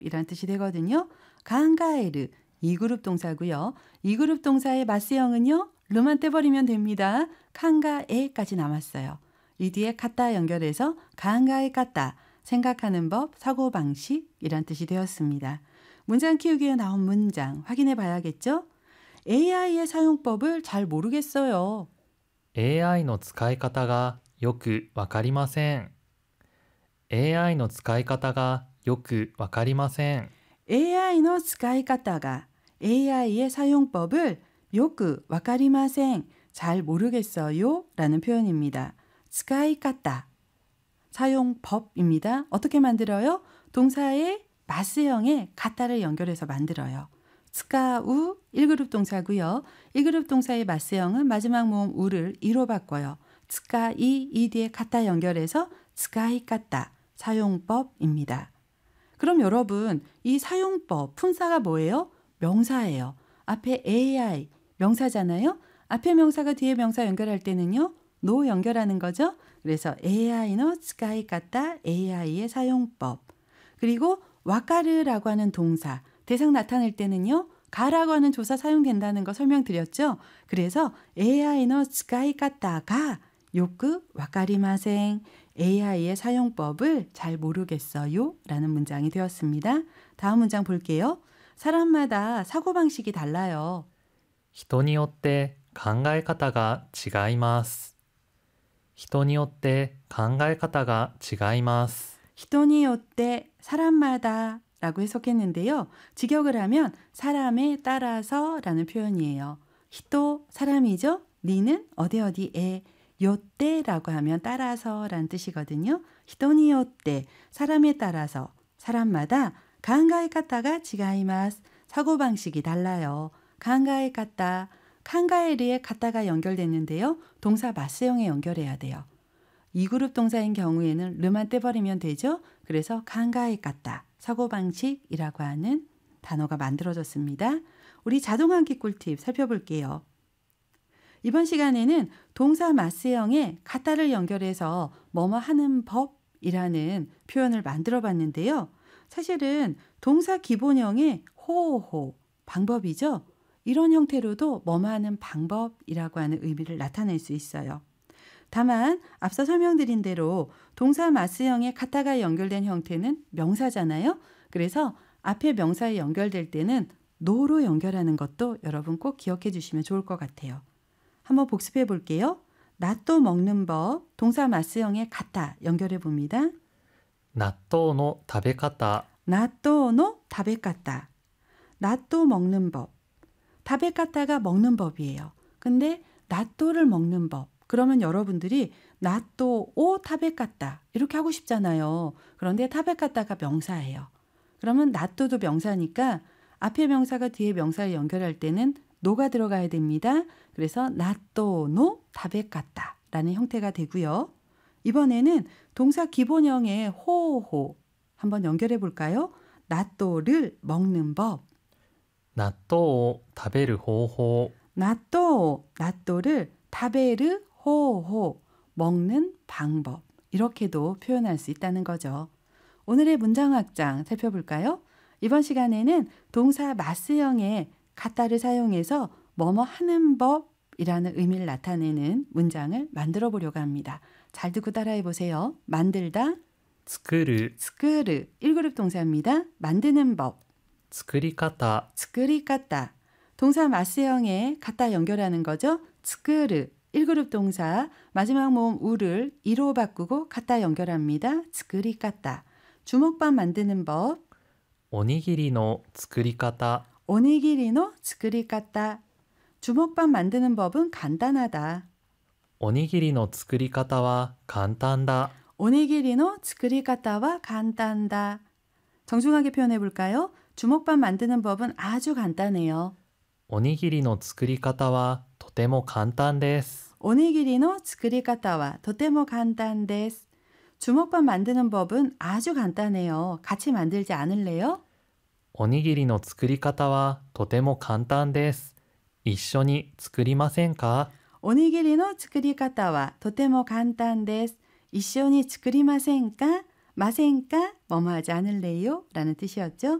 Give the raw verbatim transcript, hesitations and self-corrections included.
이란 뜻이 되거든요. 칸가에르 이 그룹 동사고요. 이 그룹 동사의 맞세형은요. 르만 떼버리면 됩니다. 칸가에까지 남았어요. 이 뒤에 갖다 연결해서 칸가에 갖다 생각하는 법, 사고방식 이란 뜻이 되었습니다. 문장 키우기에 나온 문장 확인해 봐야겠죠? 에이아이의 사용법을 잘 모르겠어요. エーアイ の使い方がよくわかりません。エーアイ の使い方がよくわかりません。 에이아이의 쓰카이카타가 에이아이의 사용법을 요크 와카리마생 잘 모르겠어요 라는 표현입니다. 쓰카이카타 사용법입니다. 어떻게 만들어요? 동사의 마스형에 카타를 연결해서 만들어요. 스카우 일 그룹 동사고요. 일 그룹 동사의 마스형은 마지막 모음 우를 이로 바꿔요. 스카이 이 뒤에 카타 연결해서 스카이카타 사용법입니다. 그럼 여러분 이 사용법 품사가 뭐예요? 명사예요. 앞에 에이아이 명사잖아요. 앞에 명사가 뒤에 명사 연결할 때는요. 노 연결하는 거죠. 그래서 에이아이의 쓰카이카타 에이아이의 사용법. 그리고 와카르라고 하는 동사 대상 나타낼 때는요. 가라고 하는 조사 사용된다는 거 설명드렸죠. 그래서 에이아이의 쓰카이카타가 요크 와카리마생 에이아이의 사용법을 잘 모르겠어요 라는 문장이 되었습니다. 다음 문장 볼게요. 사람마다 사고방식이 달라요. 人によって考え方が違います。人によって考え方が違います。 히토니 요때 사람마다 라고 해석했는데요. 직역을 하면 사람에 따라서 라는 표현이에요. 히토 사람이죠. 니는 어디 어디에 요때라고 하면 따라서 라는 뜻이거든요. 히토니 요때 사람에 따라서 사람마다 간가에 까따가 지가이마스 사고방식이 달라요. 간가에 까따 칸가에르에 갖다가 연결됐는데요. 동사 마스형에 연결해야 돼요. 이 그룹 동사인 경우에는 르만 떼버리면 되죠. 그래서 칸가에 갖다 사고방식이라고 하는 단어가 만들어졌습니다. 우리 자동암기 꿀팁 살펴볼게요. 이번 시간에는 동사 마스형에 갖다를 연결해서 뭐뭐 하는 법이라는 표현을 만들어 봤는데요. 사실은 동사 기본형의 호호 방법이죠. 이런 형태로도 뭐뭐 하는 방법이라고 하는 의미를 나타낼 수 있어요. 다만 앞서 설명드린 대로 동사 마스형에 갖다가 연결된 형태는 명사잖아요. 그래서 앞에 명사에 연결될 때는 노로 연결하는 것도 여러분 꼭 기억해 주시면 좋을 것 같아요. 한번 복습해 볼게요. 낫또 먹는 법 동사 마스형에 갖다 연결해 봅니다. 納豆の食べ方 낫또노 타베까따 낫또 먹는 법 타베까따가 먹는 법이에요. 근데 낫또를 먹는 법 그러면 여러분들이 낫또 오 타베까따 이렇게 하고 싶잖아요. 그런데 타베까따가 명사예요. 그러면 낫또도 명사니까 앞에 명사가 뒤에 명사를 연결할 때는 노가 들어가야 됩니다. 그래서 낫또노 타베까따 라는 형태가 되고요. 이번에는 동사 기본형의 호호 한번 연결해 볼까요? 낫또를 먹는 법 納豆を食べる方法 낫또, 낫또를 타베르 호호 먹는 방법 이렇게도 표현할 수 있다는 거죠. 오늘의 문장 확장 살펴볼까요? 이번 시간에는 동사 마스형의 갖다를 사용해서 뭐뭐 하는 법이라는 의미를 나타내는 문장을 만들어 보려고 합니다. 잘 듣고 따라해 보세요. 만들다 作る 스크르 일 그룹 동사입니다. 만드는 법 作り方 스크리 까따 동사 마스형에 갖다 연결하는 거죠. 스크르 일 그룹 동사 마지막 모음 우를 이로 바꾸고 갖다 연결합니다. 스크리 까따 주먹밥 만드는 법 おにぎりの作り方 오니기리노 스크리 까따 주먹밥 만드는 법은 간단하다. おにぎりの作り方は簡単だ 오니기리노 스크리 까따와 간단다. 정중하게 표현해 볼까요? 주먹밥 만드는 법은 아주 간단해요. おにぎりの作り方はとても簡単です 오니기리노 스크리 까따와 도테모 간단です. 주먹밥 만드는 법은 아주 간단해요. 같이 만들지 않을래요? おにぎりの作り方はとても簡単です。一緒に作りませんか 오니기리노 스크리 까따와 도테모 간단です. 一緒に作りませんか? 마센까 뭐뭐 하지 않을래요? 라는 뜻이었죠.